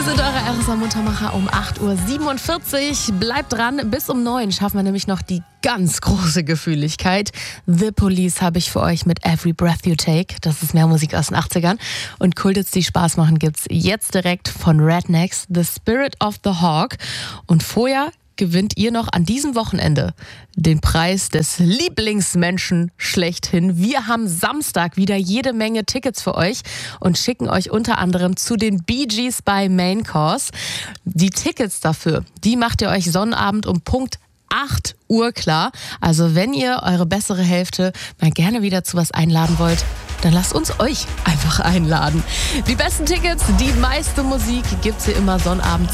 sind eure RSA-Muntermacher um 8.47 Uhr. Bleibt dran, bis um 9 schaffen wir nämlich noch die ganz große Gefühligkeit. The Police habe ich für euch mit Every Breath You Take. Das ist mehr Musik aus den 80ern. Und Kulthits, die Spaß machen, gibt's jetzt direkt von Rednecks, The Spirit of the Hawk. Und vorher gewinnt ihr noch an diesem Wochenende den Preis des Lieblingsmenschen schlechthin. Wir haben Samstag wieder jede Menge Tickets für euch und schicken euch unter anderem zu den Bee Gees bei Main Course. Die Tickets dafür, die macht ihr euch Sonnabend um Punkt 8 Uhr klar. Also wenn ihr eure bessere Hälfte mal gerne wieder zu was einladen wollt, dann lasst uns euch einfach einladen. Die besten Tickets, die meiste Musik gibt's hier immer sonnabends